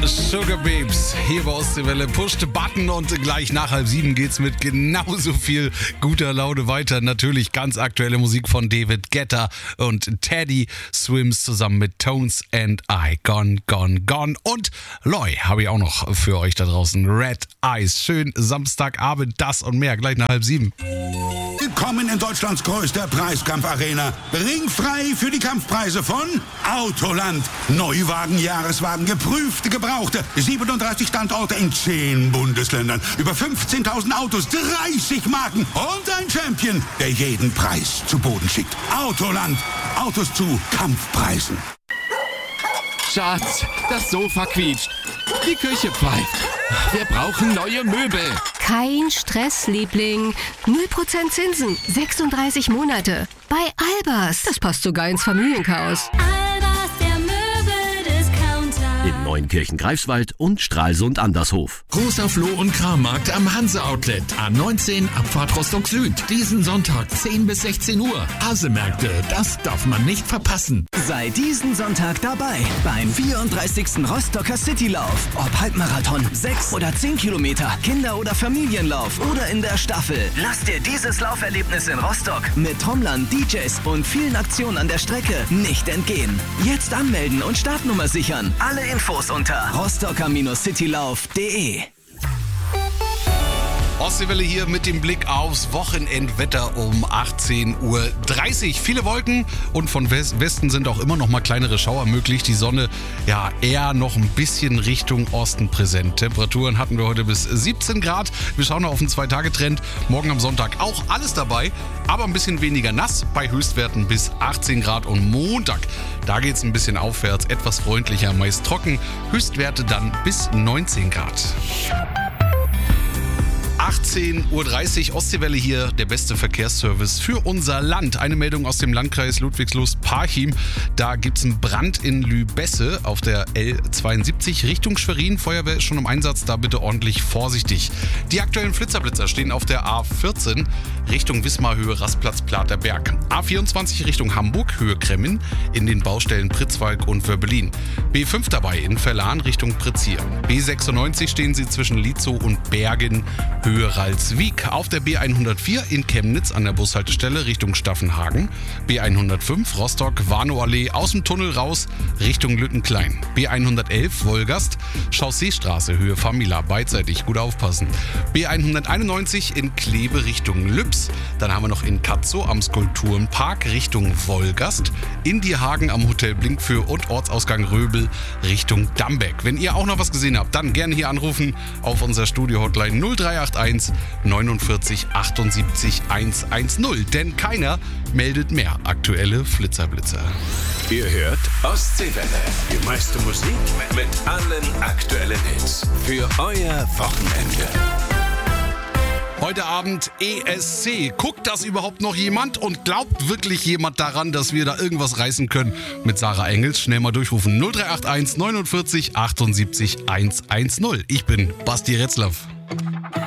Sugar Babes, hier bei Ostseewelle, Push the Button und gleich nach 6:30 geht's mit genauso viel guter Laune weiter. Natürlich ganz aktuelle Musik von David Guetta und Teddy Swims zusammen mit Tones and I. Gone, gone, gone. Und Loy habe ich auch noch für euch da draußen. Red Eyes. Schön Samstagabend, das und mehr. Gleich nach 6:30. Willkommen in Deutschlands größter Preiskampfarena. Ringfrei für die Kampfpreise von Autoland. Neuwagen, Jahreswagen, geprüfte, gebrauchte. 37 Standorte in 10 Bundesländern. Über 15.000 Autos, 30 Marken und ein Champion, der jeden Preis zu Boden schickt. Autoland. Autos zu Kampfpreisen. Schatz, das Sofa quietscht. Die Küche pfeift. Wir brauchen neue Möbel. Kein Stress, Liebling. 0% Zinsen, 36 Monate. Bei Albers. Das passt sogar ins Familienchaos. Albers, der Möbeldiscounter. In Neunkirchen, Greifswald und Stralsund Andershof. Großer Floh- und Krammarkt am Hanse-Outlet. A19, Abfahrt Rostock Süd. Diesen Sonntag 10 bis 16 Uhr. Hasemärkte, das darf man nicht verpassen. Sei diesen Sonntag dabei beim 34. Rostocker Citylauf. Ob Halbmarathon, 6 oder 10 Kilometer, Kinder- oder Familienlauf oder in der Staffel. Lass dir dieses Lauferlebnis in Rostock mit Trommlern, DJs und vielen Aktionen an der Strecke nicht entgehen. Jetzt anmelden und Startnummer sichern. Alle Infos unter rostocker-citylauf.de. Ostseewelle hier mit dem Blick aufs Wochenendwetter um 18:30 Uhr. Viele Wolken und von Westen sind auch immer noch mal kleinere Schauer möglich. Die Sonne ja eher noch ein bisschen Richtung Osten präsent. Temperaturen hatten wir heute bis 17 Grad. Wir schauen noch auf den 2-Tage-Trend. Morgen am Sonntag auch alles dabei, aber ein bisschen weniger nass bei Höchstwerten bis 18 Grad. Und Montag, da geht es ein bisschen aufwärts, etwas freundlicher, meist trocken. Höchstwerte dann bis 19 Grad. 18:30 Uhr, Ostseewelle hier, der beste Verkehrsservice für unser Land. Eine Meldung aus dem Landkreis Ludwigslust-Parchim. Da gibt es einen Brand in Lübesse auf der L72 Richtung Schwerin. Feuerwehr ist schon im Einsatz, da bitte ordentlich vorsichtig. Die aktuellen Flitzerblitzer stehen auf der A14 Richtung Wismar-Höhe Rastplatz Platerberg. A24 Richtung Hamburg, Höhe Kremmen, in den Baustellen Pritzwalk und Wörbelin. B5 dabei in Verlan Richtung Prizier. B96 stehen sie zwischen Lietzow und Bergen, Höhe Ralswiek. Auf der B104 in Chemnitz an der Bushaltestelle Richtung Staffenhagen. B105 Rostock-Warnow-Allee aus dem Tunnel raus Richtung Lüttenklein. B111 Wolgast, Chausseestraße Höhe Famila, beidseitig, gut aufpassen. B191 in Kleve Richtung Lübs. Dann haben wir noch in Katzow am Skulpturenpark Richtung Wolgast. In Dierhagen am Hotel Blinkfür und Ortsausgang Röbel Richtung Dambeck. Wenn ihr auch noch was gesehen habt, dann gerne hier anrufen auf unser Studio-Hotline 0381 49 78 110. Denn keiner meldet mehr aktuelle Flitzerblitzer. Ihr hört Ostseewelle. Die meiste Musik mit allen aktuellen Hits. Für euer Wochenende. Heute Abend ESC. Guckt das überhaupt noch jemand und glaubt wirklich jemand daran, dass wir da irgendwas reißen können? Mit Sarah Engels schnell mal durchrufen. 0381 49 78 110. Ich bin Basti Retzlaff.